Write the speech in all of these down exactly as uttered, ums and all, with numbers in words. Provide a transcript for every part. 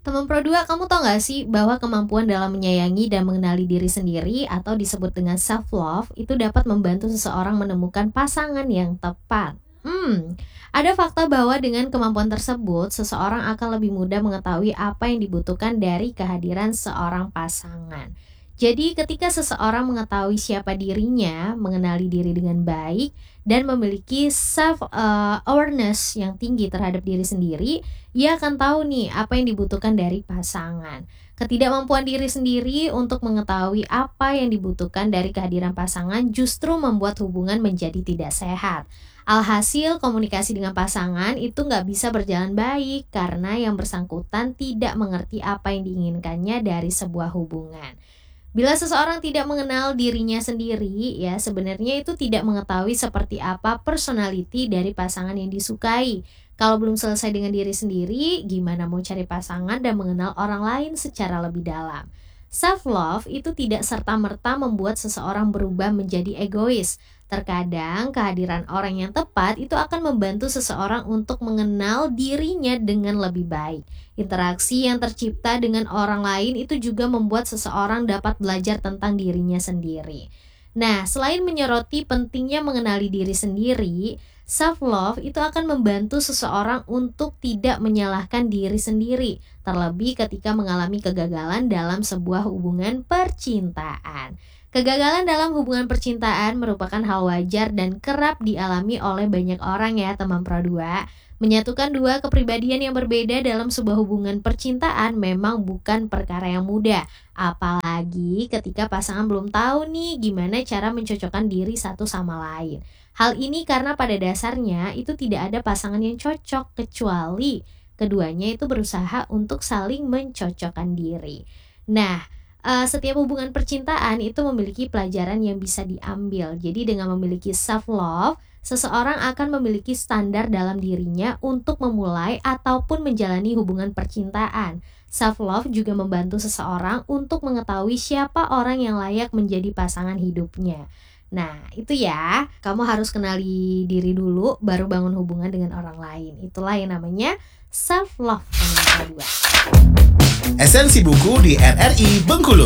Teman Pro dua, kamu tau gak sih bahwa kemampuan dalam menyayangi dan mengenali diri sendiri atau disebut dengan self-love itu dapat membantu seseorang menemukan pasangan yang tepat. Hmm, ada fakta bahwa dengan kemampuan tersebut, seseorang akan lebih mudah mengetahui apa yang dibutuhkan dari kehadiran seorang pasangan. Jadi ketika seseorang mengetahui siapa dirinya, mengenali diri dengan baik, dan memiliki self uh, awareness yang tinggi terhadap diri sendiri, ia akan tahu nih apa yang dibutuhkan dari pasangan. Ketidakmampuan diri sendiri untuk mengetahui apa yang dibutuhkan dari kehadiran pasangan justru membuat hubungan menjadi tidak sehat. Alhasil komunikasi dengan pasangan itu nggak bisa berjalan baik karena yang bersangkutan tidak mengerti apa yang diinginkannya dari sebuah hubungan. Bila seseorang tidak mengenal dirinya sendiri, ya sebenarnya itu tidak mengetahui seperti apa personality dari pasangan yang disukai. Kalau belum selesai dengan diri sendiri, gimana mau cari pasangan dan mengenal orang lain secara lebih dalam? Self-love itu tidak serta-merta membuat seseorang berubah menjadi egois. Terkadang kehadiran orang yang tepat itu akan membantu seseorang untuk mengenal dirinya dengan lebih baik. Interaksi yang tercipta dengan orang lain itu juga membuat seseorang dapat belajar tentang dirinya sendiri. Nah, selain menyoroti pentingnya mengenali diri sendiri, self-love itu akan membantu seseorang untuk tidak menyalahkan diri sendiri, terlebih ketika mengalami kegagalan dalam sebuah hubungan percintaan. Kegagalan dalam hubungan percintaan merupakan hal wajar dan kerap dialami oleh banyak orang ya teman Pro dua. Menyatukan dua kepribadian yang berbeda dalam sebuah hubungan percintaan memang bukan perkara yang mudah. Apalagi ketika pasangan belum tahu nih gimana cara mencocokkan diri satu sama lain. Hal ini karena pada dasarnya itu tidak ada pasangan yang cocok kecuali keduanya itu berusaha untuk saling mencocokkan diri. Nah, Uh, setiap hubungan percintaan itu memiliki pelajaran yang bisa diambil. Jadi dengan memiliki self-love, seseorang akan memiliki standar dalam dirinya untuk memulai ataupun menjalani hubungan percintaan. Self-love juga membantu seseorang untuk mengetahui siapa orang yang layak menjadi pasangan hidupnya. Nah, itu ya, kamu harus kenali diri dulu baru bangun hubungan dengan orang lain. Itulah yang namanya self-love yang kedua. Esensi buku di R R I Bengkulu.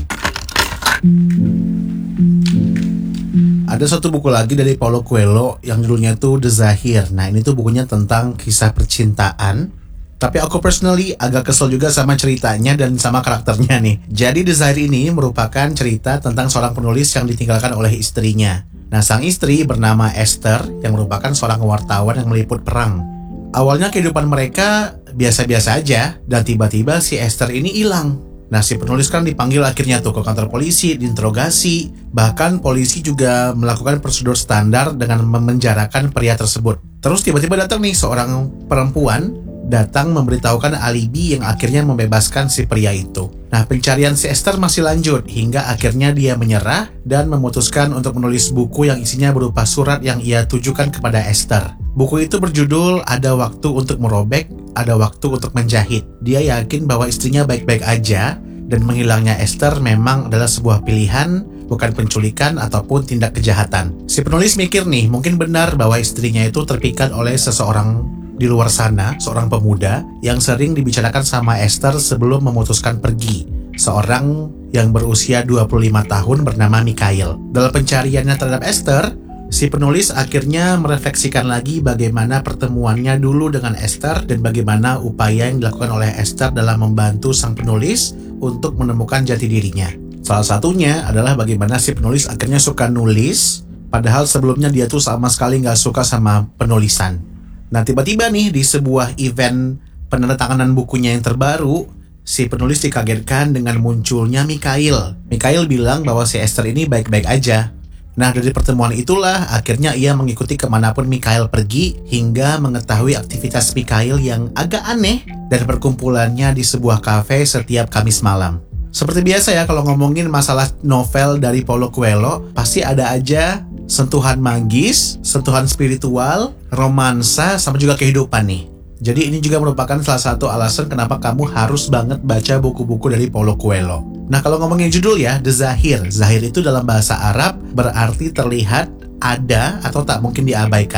Ada satu buku lagi dari Paulo Coelho yang judulnya tuh The Zahir. Nah, ini tuh bukunya tentang kisah percintaan. Tapi aku personally agak kesel juga sama ceritanya dan sama karakternya nih. Jadi The Zahir ini merupakan cerita tentang seorang penulis yang ditinggalkan oleh istrinya. Nah, sang istri bernama Esther yang merupakan seorang wartawan yang meliput perang. Awalnya kehidupan mereka biasa-biasa aja, dan tiba-tiba si Esther ini hilang. Nah, si penulis kan dipanggil akhirnya tuh ke kantor polisi, diinterogasi. Bahkan polisi juga melakukan prosedur standar dengan memenjarakan pria tersebut. Terus tiba-tiba datang nih seorang perempuan, datang memberitahukan alibi yang akhirnya membebaskan si pria itu. Nah, pencarian si Esther masih lanjut hingga akhirnya dia menyerah dan memutuskan untuk menulis buku yang isinya berupa surat yang ia tujukan kepada Esther. Buku itu berjudul Ada Waktu Untuk Merobek, Ada Waktu Untuk Menjahit. Dia yakin bahwa istrinya baik-baik aja dan menghilangnya Esther memang adalah sebuah pilihan, bukan penculikan ataupun tindak kejahatan. Si penulis mikir nih, mungkin benar bahwa istrinya itu terpikat oleh seseorang di luar sana, seorang pemuda yang sering dibicarakan sama Esther sebelum memutuskan pergi. Seorang yang berusia dua puluh lima tahun bernama Mikhail. Dalam pencariannya terhadap Esther, si penulis akhirnya merefleksikan lagi bagaimana pertemuannya dulu dengan Esther dan bagaimana upaya yang dilakukan oleh Esther dalam membantu sang penulis untuk menemukan jati dirinya. Salah satunya adalah bagaimana si penulis akhirnya suka nulis, padahal sebelumnya dia tuh sama sekali nggak suka sama penulisan. Nah, tiba-tiba nih di sebuah event penandatanganan bukunya yang terbaru, si penulis dikagetkan dengan munculnya Mikhail. Mikhail bilang bahwa si Esther ini baik-baik aja. Nah, dari pertemuan itulah akhirnya ia mengikuti kemanapun Mikhail pergi hingga mengetahui aktivitas Mikhail yang agak aneh dan perkumpulannya di sebuah kafe setiap Kamis malam. Seperti biasa ya, kalau ngomongin masalah novel dari Paulo Coelho, pasti ada aja sentuhan magis, sentuhan spiritual, romansa, sama juga kehidupan nih. Jadi ini juga merupakan salah satu alasan kenapa kamu harus banget baca buku-buku dari Paulo Coelho. Nah, kalau ngomongin judul ya, The Zahir. Zahir itu dalam bahasa Arab berarti terlihat, ada, atau tak mungkin diabaikan.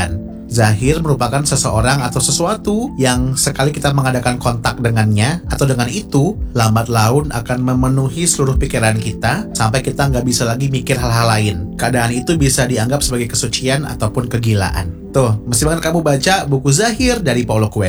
Zahir merupakan seseorang atau sesuatu yang sekali kita mengadakan kontak dengannya atau dengan itu, lambat laun akan memenuhi seluruh pikiran kita sampai kita nggak bisa lagi mikir hal-hal lain. Keadaan itu bisa dianggap sebagai kesucian ataupun kegilaan. Tuh, mesti banget kamu baca buku Zahir dari Paulo Coelho.